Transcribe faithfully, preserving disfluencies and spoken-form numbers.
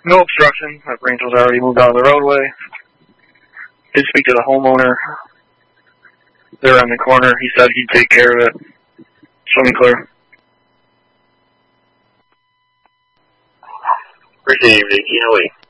No obstruction. That branch was already moved out of the roadway. Did speak to the homeowner. They're on the corner. He said he'd take care of it. Swimming clear. Appreciate it, Vicky. How are you?